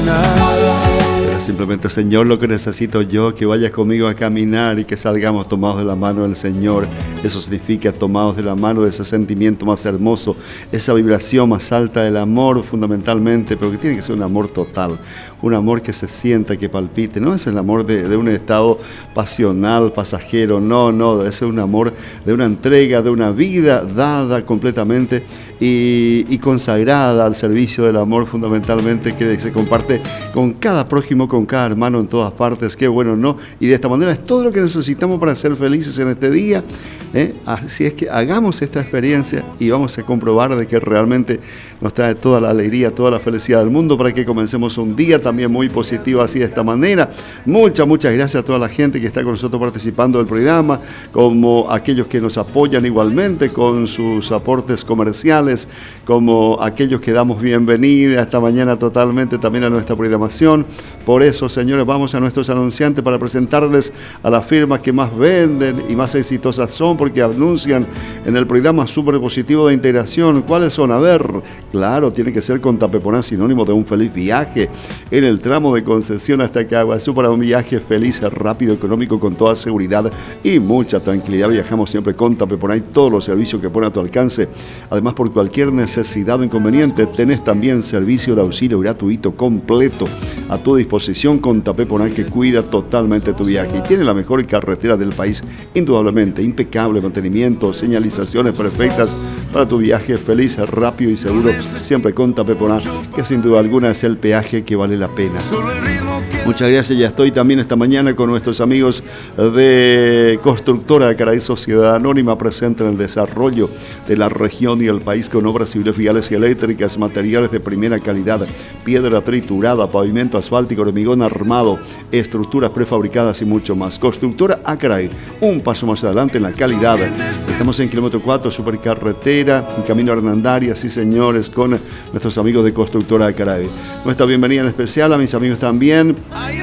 Era simplemente, Señor, lo que necesito yo, que vayas conmigo a caminar y que salgamos tomados de la mano del Señor. Eso significa tomados de la mano de ese sentimiento más hermoso, esa vibración más alta del amor fundamentalmente, pero que tiene que ser un amor total, un amor que se sienta, que palpite. No es el amor de un estado pasional, pasajero, no, es un amor de una entrega, de una vida dada completamente y consagrada al servicio del amor fundamentalmente, que se comparte con cada prójimo, con cada hermano en todas partes. Qué bueno, ¿no? Y de esta manera es todo lo que necesitamos para ser felices en este día. Así es que hagamos esta experiencia y vamos a comprobar de que realmente nos trae toda la alegría, toda la felicidad del mundo, para que comencemos un día también muy positivo así de esta manera. Muchas gracias a toda la gente que está con nosotros participando del programa, como aquellos que nos apoyan igualmente con sus aportes comerciales, como aquellos que damos bienvenida esta mañana totalmente también a nuestra programación. Por eso, señores, vamos a nuestros anunciantes para presentarles a las firmas que más venden y más exitosas son, porque anuncian en el programa Súper Positivo de Integración. ¿Cuáles son? A ver, claro, tiene que ser Contapeponá, sinónimo de un feliz viaje en el tramo de Concepción hasta Caguazú, para un viaje feliz, rápido, económico, con toda seguridad y mucha tranquilidad. Viajamos siempre con Contapeponá y todos los servicios que pone a tu alcance. Además, por cualquier necesidad o inconveniente, tenés también servicio de auxilio gratuito completo a tu disposición. Contapeponá, que cuida totalmente tu viaje y tiene la mejor carretera del país, indudablemente, impecable mantenimiento, señalizaciones perfectas para tu viaje feliz, rápido y seguro, siempre con Contapeponá, que sin duda alguna es el peaje que vale la pena. Muchas gracias. Ya estoy también esta mañana con nuestros amigos de Constructora de Acaraí, Sociedad Anónima, presente en el desarrollo de la región y el país con obras civiles, viales y eléctricas, materiales de primera calidad, piedra triturada, pavimento asfáltico, hormigón armado, estructuras prefabricadas y mucho más. Constructora Acaraí, un paso más adelante en la calidad. Estamos en kilómetro 4, supercarretera, en camino a Hernandarias, sí señores, con nuestros amigos de Constructora Acaraí. Nuestra bienvenida en especial a mis amigos también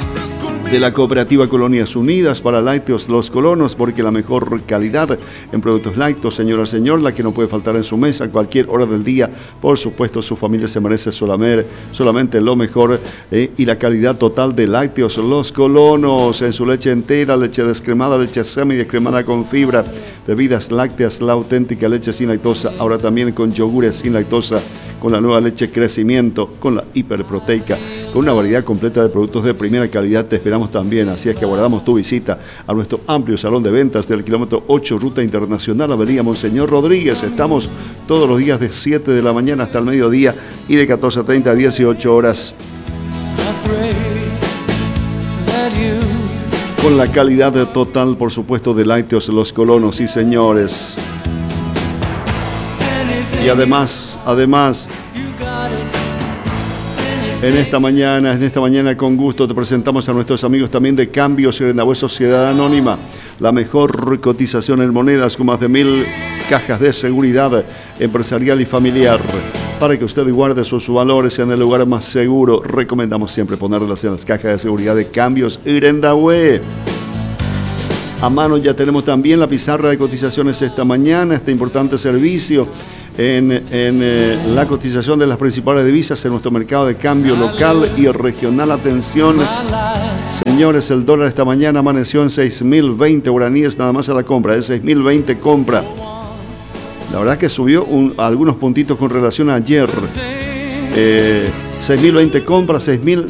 de la Cooperativa Colonias Unidas para Lácteos Los Colonos, porque la mejor calidad en productos lácteos, señora, señor, la que no puede faltar en su mesa a cualquier hora del día. Por supuesto, su familia se merece solamente lo mejor, y la calidad total de Lácteos Los Colonos, en su leche entera, leche descremada, leche semidescremada con fibra, bebidas lácteas, la auténtica leche sin lactosa, ahora también con yogures sin lactosa, con la nueva leche Crecimiento, con la hiperproteica, con una variedad completa de productos de primera calidad. Te esperamos también, así es que aguardamos tu visita a nuestro amplio salón de ventas del kilómetro 8, Ruta Internacional, Avenida Monseñor Rodríguez. Estamos todos los días de 7 de la mañana hasta el mediodía y de 14:30 a 18 horas. Con la calidad total, por supuesto, de Lácteos Los Colonos, sí señores. Y además, en esta mañana con gusto te presentamos a nuestros amigos también de Cambios y Renaway Sociedad Anónima, la mejor cotización en monedas, con más de 1000 cajas de seguridad empresarial y familiar, para que usted guarde sus valores en el lugar más seguro. Recomendamos siempre ponerlas en las cajas de seguridad de Cambios y Renaway. A mano ya tenemos también la pizarra de cotizaciones esta mañana, este importante servicio en la cotización de las principales divisas en nuestro mercado de cambio local y regional. Atención, señores, el dólar esta mañana amaneció en 6.020 guaraníes nada más a la compra, de 6.020 compra. La verdad es que subió algunos puntitos con relación a ayer. 6.020 compra, 6.000